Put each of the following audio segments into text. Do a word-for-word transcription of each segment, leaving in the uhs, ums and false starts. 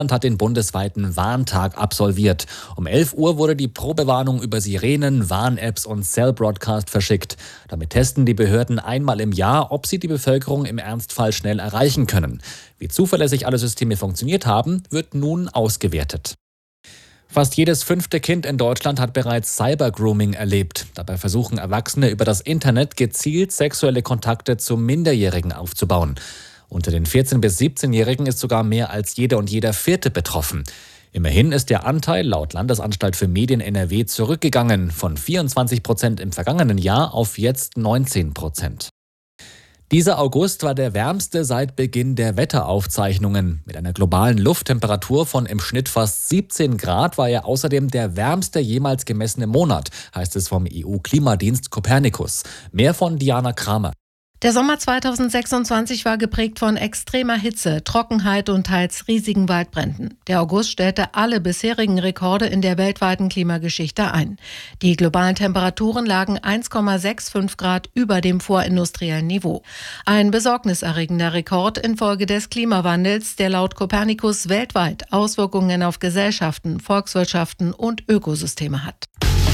hat den bundesweiten Warntag absolviert. Um elf Uhr wurde die Probewarnung über Sirenen, Warn-Apps und Cell-Broadcast verschickt. Damit testen die Behörden einmal im Jahr, ob sie die Bevölkerung im Ernstfall schnell erreichen können. Wie zuverlässig alle Systeme funktioniert haben, wird nun ausgewertet. Fast jedes fünfte Kind in Deutschland hat bereits Cybergrooming erlebt. Dabei versuchen Erwachsene über das Internet gezielt sexuelle Kontakte zu Minderjährigen aufzubauen. Unter den vierzehn- bis siebzehnjährigen ist sogar mehr als jeder und jeder Vierte betroffen. Immerhin ist der Anteil laut Landesanstalt für Medien N R W zurückgegangen, von vierundzwanzig Prozent im vergangenen Jahr auf jetzt neunzehn Prozent. Dieser August war der wärmste seit Beginn der Wetteraufzeichnungen. Mit einer globalen Lufttemperatur von im Schnitt fast siebzehn Grad war er außerdem der wärmste jemals gemessene Monat, heißt es vom E U-Klimadienst Copernicus. Mehr von Diana Kramer. Der Sommer zweitausendsechsundzwanzig war geprägt von extremer Hitze, Trockenheit und teils riesigen Waldbränden. Der August stellte alle bisherigen Rekorde in der weltweiten Klimageschichte ein. Die globalen Temperaturen lagen eins Komma fünfundsechzig Grad über dem vorindustriellen Niveau. Ein besorgniserregender Rekord infolge des Klimawandels, der laut Copernicus weltweit Auswirkungen auf Gesellschaften, Volkswirtschaften und Ökosysteme hat.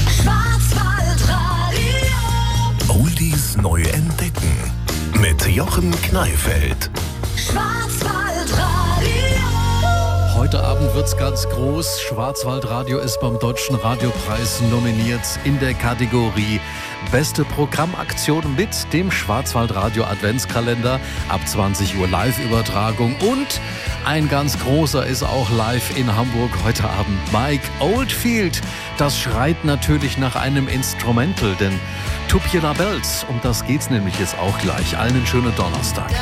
Oldies neu entdecken mit Jochen Kneifeld. Heute Abend wird's ganz groß. Schwarzwaldradio ist beim Deutschen Radiopreis nominiert in der Kategorie Beste Programmaktion mit dem Schwarzwaldradio Adventskalender. Ab zwanzig Uhr Live-Übertragung. Und ein ganz großer ist auch live in Hamburg heute Abend. Mike Oldfield. Das schreit natürlich nach einem Instrumental, denn Tubular Bells, um das geht's nämlich jetzt auch gleich. Allen einen schönen Donnerstag.